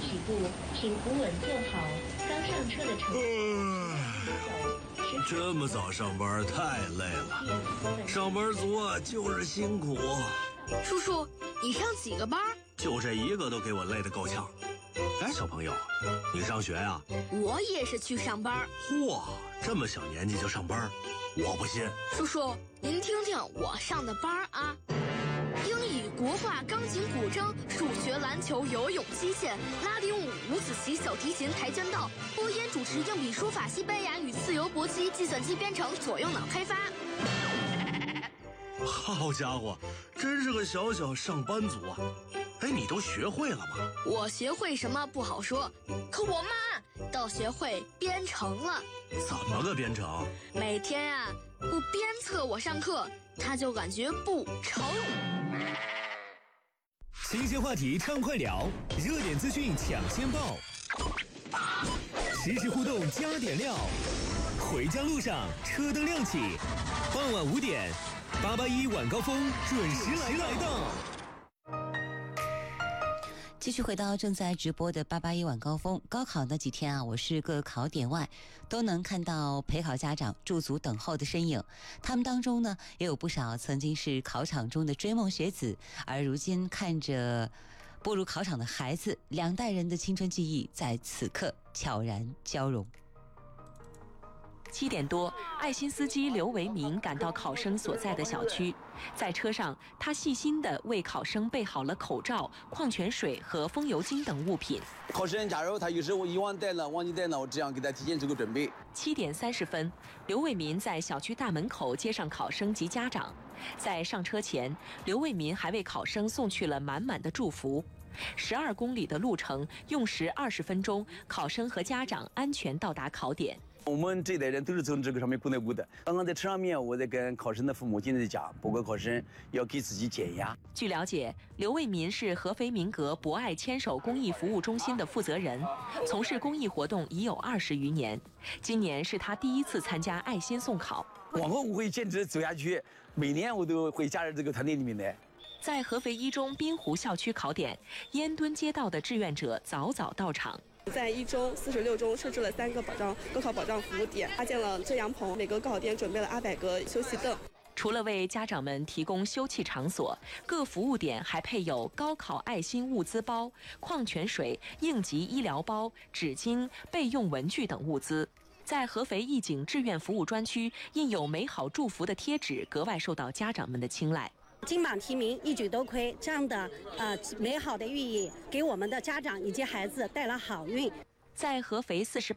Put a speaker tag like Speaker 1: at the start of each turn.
Speaker 1: 起步，请扶稳坐好。刚上车的乘客。
Speaker 2: 这么早上班太累了，上班族啊就是辛苦。
Speaker 3: 叔叔，你上几个班？
Speaker 2: 就这一个都给我累得够呛。哎，小朋友，你上学呀？
Speaker 3: 我也是去上班。
Speaker 2: 嚯，这么小年纪就上班，我不信。
Speaker 3: 叔叔，您听听我上的班啊。英语、国画、钢琴、古筝、数学、篮球、游泳、击剑、拉丁舞、五子棋、小提琴、跆拳道、播音主持、硬笔书法、西班牙语、自由搏击、计算机编程、左右脑开发。
Speaker 2: 好家伙，真是个小小上班族啊！哎，你都学会了吗？
Speaker 3: 我学会什么不好说，可我妈倒学会编程了。
Speaker 2: 怎么个编程？
Speaker 3: 每天啊，不鞭策我上课，她就感觉不成。
Speaker 4: 新鲜话题畅快聊，热点资讯抢先报，实时互动加点料。回家路上车灯亮起，傍晚5点，881晚高峰准时来到。
Speaker 5: 继续回到正在直播的881晚高峰。高考那几天啊，我是各考点外都能看到陪考家长驻足等候的身影，他们当中呢也有不少曾经是考场中的追梦学子，而如今看着步入考场的孩子，两代人的青春记忆在此刻悄然交融。
Speaker 6: 7点多，爱心司机刘维民赶到考生所在的小区，在车上，他细心地为考生备好了口罩、矿泉水和风油精等物品。
Speaker 7: 考生假如他有时候忘记带了，我这样给他提前做个准备。
Speaker 6: 7点30分，刘维民在小区大门口接上考生及家长。在上车前，刘维民还为考生送去了满满的祝福。12公里的路程用时20分钟，考生和家长安全到达考点。
Speaker 7: 我们这一代人都是从这个上面过来过的。刚刚在车上面，我在跟考生的父母亲在讲，包括考生要给自己减压。
Speaker 6: 据了解，刘卫民是合肥民革博爱牵手公益服务中心的负责人，从事公益活动已有20余年。今年是他第一次参加爱心送考。
Speaker 7: 往后我会坚持走下去，每年我都会加入这个团队里面的。
Speaker 6: 在合肥一中滨湖校区考点，烟墩街道的志愿者早早到场。
Speaker 8: 在1中、46中设置了3个高考保障服务点，搭建了遮阳棚，每个高考点准备了200个休息凳。
Speaker 6: 除了为家长们提供休憩场所，各服务点还配有高考爱心物资包、矿泉水、应急医疗包、纸巾、备用文具等物资。在合肥义警志愿服务专区，印有美好祝福的贴纸格外受到家长们的青睐。
Speaker 9: 金榜题名，一举多亏，这样的美好的寓意给我们的家长以及孩子带来好运。
Speaker 6: 在合肥48